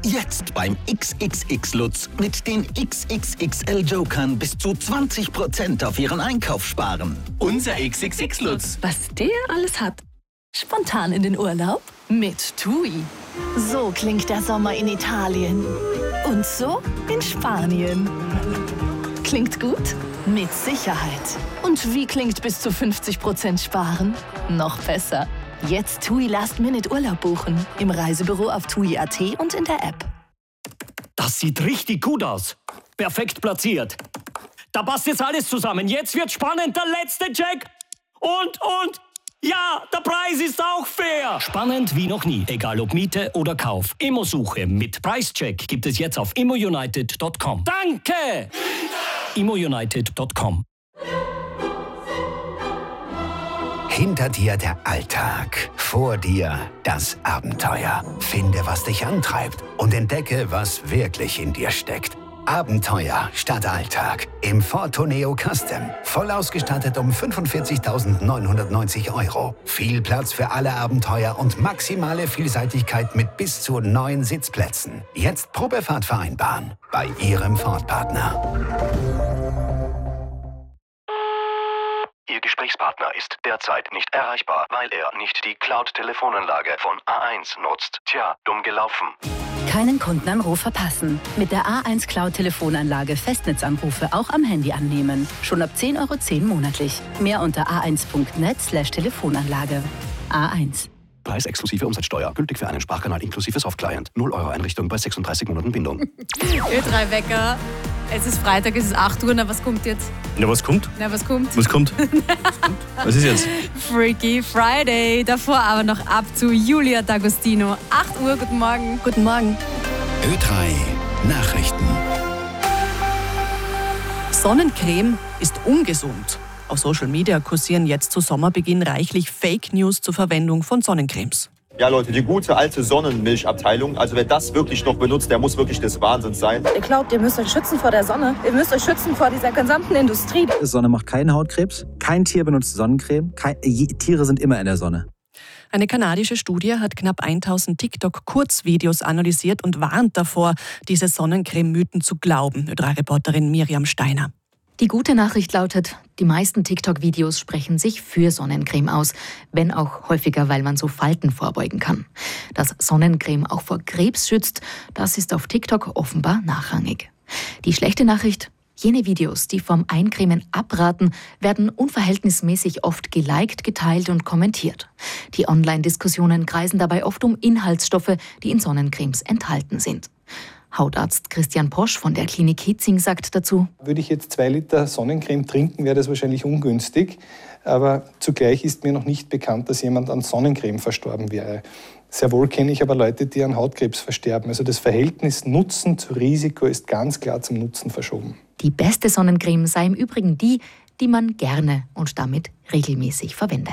Jetzt beim XXX Lutz mit den XXXL Jokern bis zu 20% auf Ihren Einkauf sparen. Unser XXX Lutz. Was der alles hat. Spontan in den Urlaub mit TUI. So klingt der Sommer in Italien. Und so in Spanien. Klingt gut? Mit Sicherheit. Und wie klingt bis zu 50% sparen? Noch besser. Jetzt TUI Last-Minute Urlaub buchen. Im Reisebüro auf TUI.at und in der App. Das sieht richtig gut aus. Perfekt platziert. Da passt jetzt alles zusammen. Jetzt wird spannend. Der letzte Check. Und. Ja, der Preis ist auch fair. Spannend wie noch nie. Egal ob Miete oder Kauf. Immosuche mit Preischeck gibt es jetzt auf immounited.com. Danke! immounited.com. Hinter dir der Alltag, vor dir das Abenteuer. Finde, was dich antreibt und entdecke, was wirklich in dir steckt. Abenteuer statt Alltag im Ford Tourneo Custom. Voll ausgestattet um 45.990 €. Viel Platz für alle Abenteuer und maximale Vielseitigkeit mit bis zu 9 Sitzplätzen. Jetzt Probefahrt vereinbaren bei Ihrem Ford-Partner. Ihr Gesprächspartner ist derzeit nicht erreichbar, weil er nicht die Cloud-Telefonanlage von A1 nutzt. Tja, dumm gelaufen. Keinen Kundenanruf verpassen. Mit der A1 Cloud-Telefonanlage Festnetzanrufe auch am Handy annehmen. Schon ab 10,10 € monatlich. Mehr unter a1.net/Telefonanlage. A1. Preis exklusive Umsatzsteuer. Gültig für einen Sprachkanal inklusive Softclient. 0 € Einrichtung bei 36 Monaten Bindung. Ö3 Wecker. Es ist Freitag, es ist 8 Uhr. Na, was kommt jetzt? Was kommt? Was ist jetzt? Freaky Friday. Davor aber noch ab zu Julia D'Agostino. 8 Uhr, guten Morgen. Guten Morgen. Ö3 Nachrichten. Sonnencreme ist ungesund. Auf Social Media kursieren jetzt zu Sommerbeginn reichlich Fake News zur Verwendung von Sonnencremes. Ja Leute, die gute alte Sonnenmilchabteilung, also wer das wirklich noch benutzt, der muss wirklich des Wahnsinns sein. Ihr glaubt, ihr müsst euch schützen vor der Sonne. Ihr müsst euch schützen vor dieser gesamten Industrie. Die Sonne macht keinen Hautkrebs. Kein Tier benutzt Sonnencreme. Tiere sind immer in der Sonne. Eine kanadische Studie hat knapp 1000 TikTok-Kurzvideos analysiert und warnt davor, diese Sonnencreme-Mythen zu glauben. Ö3-Reporterin Miriam Steiner. Die gute Nachricht lautet, die meisten TikTok-Videos sprechen sich für Sonnencreme aus, wenn auch häufiger, weil man so Falten vorbeugen kann. Dass Sonnencreme auch vor Krebs schützt, das ist auf TikTok offenbar nachrangig. Die schlechte Nachricht, jene Videos, die vom Eincremen abraten, werden unverhältnismäßig oft geliked, geteilt und kommentiert. Die Online-Diskussionen kreisen dabei oft um Inhaltsstoffe, die in Sonnencremes enthalten sind. Hautarzt Christian Posch von der Klinik Hitzing sagt dazu: Würde ich jetzt 2 Liter Sonnencreme trinken, wäre das wahrscheinlich ungünstig. Aber zugleich ist mir noch nicht bekannt, dass jemand an Sonnencreme verstorben wäre. Sehr wohl kenne ich aber Leute, die an Hautkrebs versterben. Also das Verhältnis Nutzen zu Risiko ist ganz klar zum Nutzen verschoben. Die beste Sonnencreme sei im Übrigen die, die man gerne und damit regelmäßig verwende.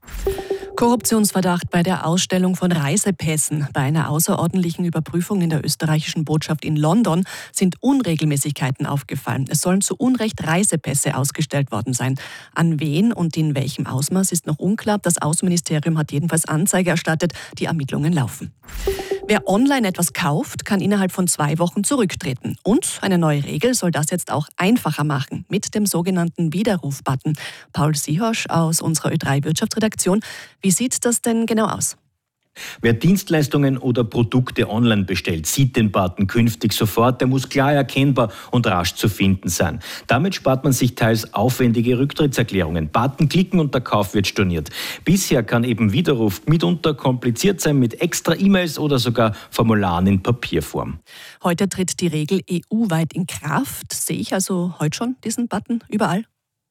Korruptionsverdacht bei der Ausstellung von Reisepässen. Bei einer außerordentlichen Überprüfung in der österreichischen Botschaft in London sind Unregelmäßigkeiten aufgefallen. Es sollen zu Unrecht Reisepässe ausgestellt worden sein. An wen und in welchem Ausmaß ist noch unklar. Das Außenministerium hat jedenfalls Anzeige erstattet. Die Ermittlungen laufen. Wer online etwas kauft, kann innerhalb von 2 Wochen zurücktreten. Und eine neue Regel soll das jetzt auch einfacher machen, mit dem sogenannten Widerruf-Button. Paul Siehosch aus unserer Ö3-Wirtschaftsredaktion. Wie sieht das denn genau aus? Wer Dienstleistungen oder Produkte online bestellt, sieht den Button künftig sofort. Der muss klar erkennbar und rasch zu finden sein. Damit spart man sich teils aufwendige Rücktrittserklärungen. Button klicken und der Kauf wird storniert. Bisher kann eben Widerruf mitunter kompliziert sein mit extra E-Mails oder sogar Formularen in Papierform. Heute tritt die Regel EU-weit in Kraft. Sehe ich also heute schon diesen Button überall?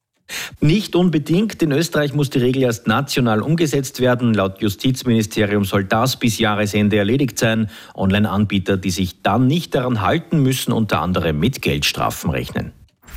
Nicht unbedingt. In Österreich muss die Regel erst national umgesetzt werden. Laut Justizministerium soll das bis Jahresende erledigt sein. Online-Anbieter, die sich dann nicht daran halten, müssen unter anderem mit Geldstrafen rechnen.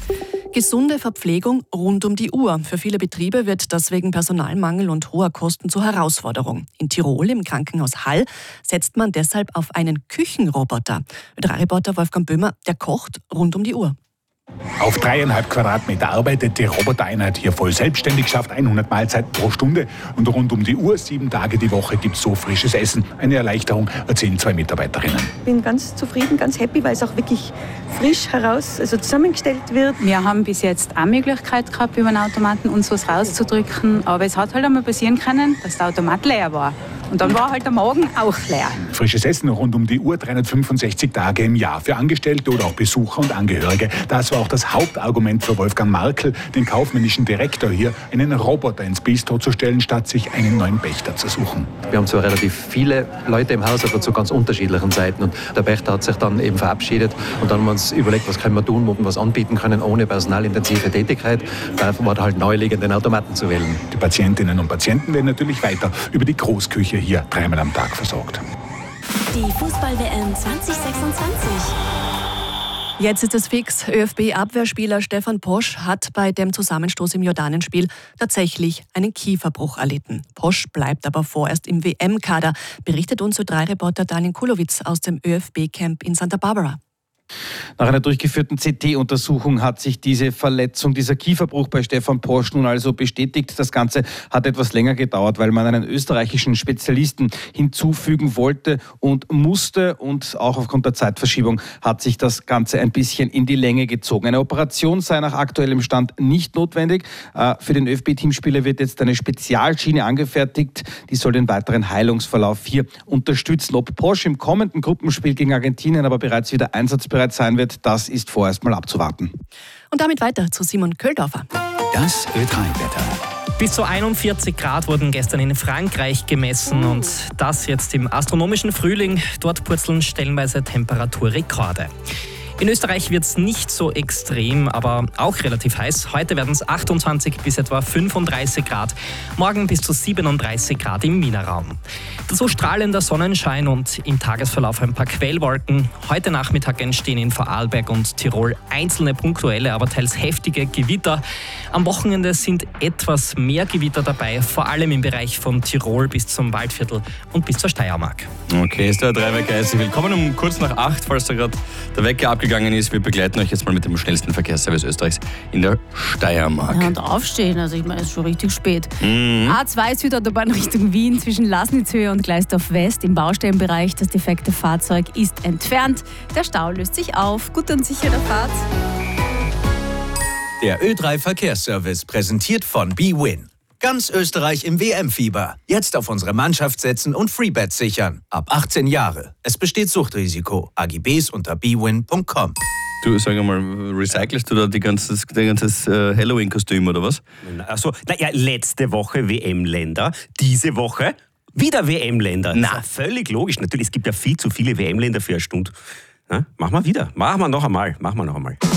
Gesunde Verpflegung rund um die Uhr. Für viele Betriebe wird das wegen Personalmangel und hoher Kosten zur Herausforderung. In Tirol, im Krankenhaus Hall, setzt man deshalb auf einen Küchenroboter. Ö3-Reporter Wolfgang Böhmer, der kocht rund um die Uhr. Auf 3,5 Quadratmeter arbeitet die Robotereinheit hier voll selbstständig, schafft 100 Mahlzeiten pro Stunde und rund um die Uhr, 7 Tage die Woche gibt es so frisches Essen. Eine Erleichterung, erzählen 2 Mitarbeiterinnen. Ich bin ganz zufrieden, ganz happy, weil es auch wirklich frisch zusammengestellt wird. Wir haben bis jetzt auch Möglichkeit gehabt, über den Automaten uns was rauszudrücken, aber es hat halt einmal passieren können, dass der Automat leer war. Und dann war halt der Magen auch leer. Frisches Essen rund um die Uhr, 365 Tage im Jahr. Für Angestellte oder auch Besucher und Angehörige. Das war auch das Hauptargument für Wolfgang Markl, den kaufmännischen Direktor hier, einen Roboter ins Bistro zu stellen, statt sich einen neuen Pächter zu suchen. Wir haben zwar relativ viele Leute im Haus, aber zu ganz unterschiedlichen Zeiten. Und der Pächter hat sich dann eben verabschiedet. Und dann haben wir uns überlegt, was können wir tun, wo wir was anbieten können, ohne personalintensive Tätigkeit. Da war halt naheliegend, den Automaten zu wählen. Die Patientinnen und Patienten werden natürlich weiter über die Großküche hier 3-mal am Tag versorgt. Die Fußball-WM 2026. Jetzt ist es fix. ÖFB-Abwehrspieler Stefan Posch hat bei dem Zusammenstoß im Jordanenspiel tatsächlich einen Kieferbruch erlitten. Posch bleibt aber vorerst im WM-Kader, berichtet uns Ö3-Reporter Daniel Kulowitz aus dem ÖFB-Camp in Santa Barbara. Nach einer durchgeführten CT-Untersuchung hat sich diese Verletzung, dieser Kieferbruch bei Stefan Posch nun also bestätigt. Das Ganze hat etwas länger gedauert, weil man einen österreichischen Spezialisten hinzufügen wollte und musste. Und auch aufgrund der Zeitverschiebung hat sich das Ganze ein bisschen in die Länge gezogen. Eine Operation sei nach aktuellem Stand nicht notwendig. Für den ÖFB-Teamspieler wird jetzt eine Spezialschiene angefertigt. Die soll den weiteren Heilungsverlauf hier unterstützen. Ob Posch im kommenden Gruppenspiel gegen Argentinien aber bereits wieder einsatzbereit sein wird, das ist vorerst mal abzuwarten. Und damit weiter zu Simon Köldorfer. Das Ö3-Wetter. Bis zu 41 Grad wurden gestern in Frankreich gemessen und das jetzt im astronomischen Frühling. Dort purzeln stellenweise Temperaturrekorde. In Österreich wird es nicht so extrem, aber auch relativ heiß. Heute werden es 28 bis etwa 35 Grad. Morgen bis zu 37 Grad im Wiener Raum. Dazu strahlender Sonnenschein und im Tagesverlauf ein paar Quellwolken. Heute Nachmittag entstehen in Vorarlberg und Tirol einzelne punktuelle, aber teils heftige Gewitter. Am Wochenende sind etwas mehr Gewitter dabei, vor allem im Bereich von Tirol bis zum Waldviertel und bis zur Steiermark. Okay, ist der Ö3-Wecker. Willkommen um kurz nach 8, falls da gerade der Wecker abgegangen ist. Wir begleiten euch jetzt mal mit dem schnellsten Verkehrsservice Österreichs in der Steiermark. Ja, und aufstehen, also ich meine, es ist schon richtig spät. A2 Südautobahn Richtung Wien zwischen Lasnitzhöhe und Gleisdorf West im Baustellenbereich. Das defekte Fahrzeug ist entfernt. Der Stau löst sich auf. Gute und sichere Fahrt. Der Ö3-Verkehrsservice präsentiert von bwin. Ganz Österreich im WM-Fieber. Jetzt auf unsere Mannschaft setzen und Freebets sichern. Ab 18 Jahre. Es besteht Suchtrisiko. AGBs unter bwin.com. Du, sag mal, recycelst du da dein ganzes Halloween-Kostüm oder was? Also, naja, letzte Woche WM-Länder, diese Woche wieder WM-Länder. Na, völlig logisch. Natürlich, es gibt ja viel zu viele WM-Länder für eine Stunde. Ja, machen wir wieder. Machen wir noch einmal.